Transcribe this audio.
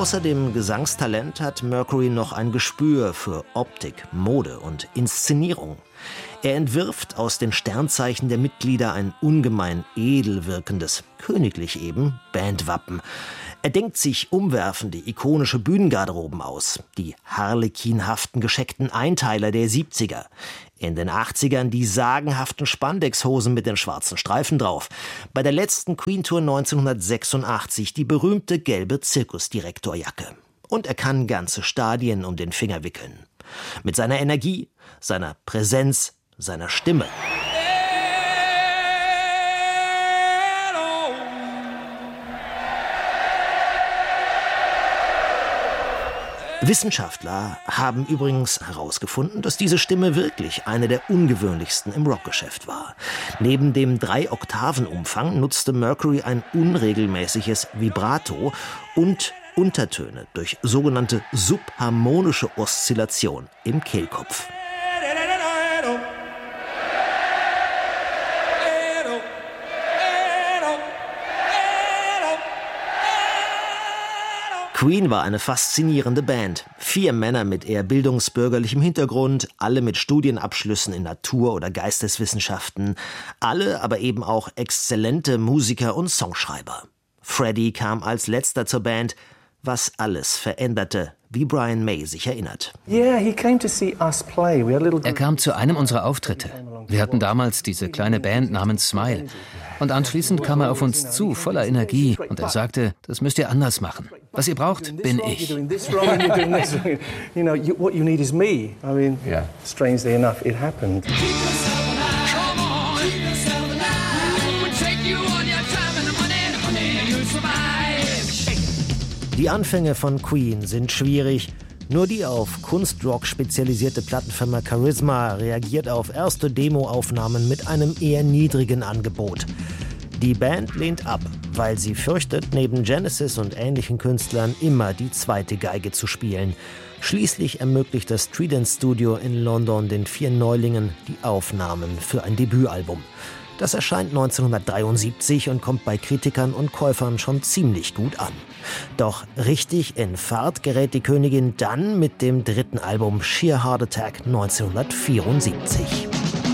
Außer dem Gesangstalent hat Mercury noch ein Gespür für Optik, Mode und Inszenierung. Er entwirft aus den Sternzeichen der Mitglieder ein ungemein edel wirkendes, königlich eben, Bandwappen. Er denkt sich umwerfende, ikonische Bühnengarderoben aus, die harlekinhaften gescheckten Einteiler der 70er. In den 80ern die sagenhaften Spandexhosen mit den schwarzen Streifen drauf. Bei der letzten Queen-Tour 1986 die berühmte gelbe Zirkusdirektorjacke. Und er kann ganze Stadien um den Finger wickeln. Mit seiner Energie, seiner Präsenz, seiner Stimme. Wissenschaftler haben übrigens herausgefunden, dass diese Stimme wirklich eine der ungewöhnlichsten im Rockgeschäft war. Neben dem 3-Oktaven-Umfang nutzte Mercury ein unregelmäßiges Vibrato und Untertöne durch sogenannte subharmonische Oszillation im Kehlkopf. Queen war eine faszinierende Band. 4 Männer mit eher bildungsbürgerlichem Hintergrund, alle mit Studienabschlüssen in Natur- oder Geisteswissenschaften, alle aber eben auch exzellente Musiker und Songschreiber. Freddie kam als letzter zur Band, was alles veränderte, wie Brian May sich erinnert. Er kam zu einem unserer Auftritte. Wir hatten damals diese kleine Band namens Smile. Und anschließend kam er auf uns zu, voller Energie. Und er sagte, das müsst ihr anders machen. Was ihr braucht, bin ich. Die Anfänge von Queen sind schwierig. Nur die auf Kunstrock spezialisierte Plattenfirma Charisma reagiert auf erste Demoaufnahmen mit einem eher niedrigen Angebot. Die Band lehnt ab, weil sie fürchtet, neben Genesis und ähnlichen Künstlern immer die zweite Geige zu spielen. Schließlich ermöglicht das Trident Studio in London den 4 Neulingen die Aufnahmen für ein Debütalbum. Das erscheint 1973 und kommt bei Kritikern und Käufern schon ziemlich gut an. Doch richtig in Fahrt gerät die Königin dann mit dem 3. Album Sheer Heart Attack 1974.